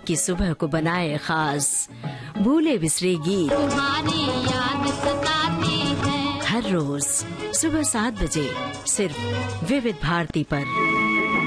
की सुबह को बनाए खास। भूले बिसरे गीत तुम्हारी याद सताती है। हर रोज सुबह 7 बजे सिर्फ विविध भारती पर।